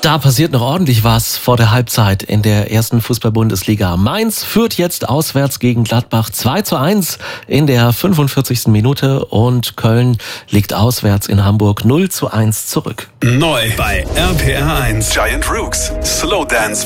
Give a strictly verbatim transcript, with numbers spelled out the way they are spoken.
Da passiert noch ordentlich was vor der Halbzeit in der ersten Fußball-Bundesliga. Mainz führt jetzt auswärts gegen Gladbach zwei zu eins in der fünfundvierzigsten Minute und Köln liegt auswärts in Hamburg null zu eins zurück. Neu bei R P R eins. Giant Rooks. Slow Dance